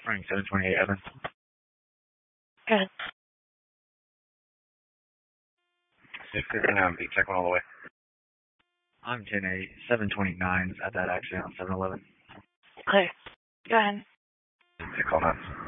Running 728 Evans. Go ahead. If you're going to be checking all the way. I'm 10-8, 729 at that accident on 7-Eleven. Clear. Go ahead. Call 9.